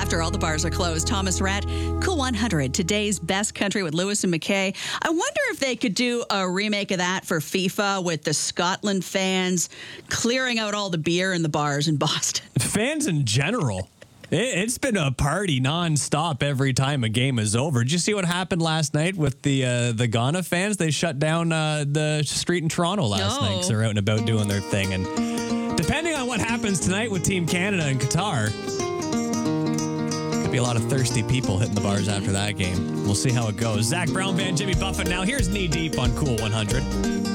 after all the bars are closed. Thomas Rhett, Cool 100, today's best country with Lewis and McKay. I wonder if they could do a remake of that for FIFA with the Scotland fans clearing out all the beer in the bars in Boston. Fans in general. It's been a party nonstop every time a game is over. Did you see what happened last night with the Ghana fans? They shut down the street in Toronto last night because they're out and about doing their thing. And depending on what happens tonight with Team Canada and Qatar, could be a lot of thirsty people hitting the bars after that game. We'll see how it goes. Zach Brown Band, Jimmy Buffett. Now here's Knee Deep on Cool 100.